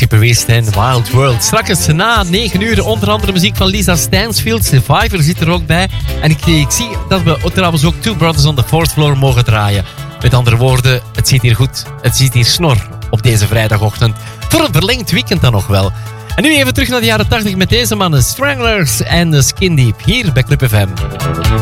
geweest in Wild World. Straks na 9 uur onder andere muziek van Lisa Stansfield. Survivor zit er ook bij. En ik zie dat we trouwens ook Two Brothers on the Fourth Floor mogen draaien. Met andere woorden, het zit hier goed. Het zit hier snor op deze vrijdagochtend. Voor een verlengd weekend dan nog wel. En nu even terug naar de jaren 80 met deze mannen. Stranglers en Skin Deep. Hier bij Club FM.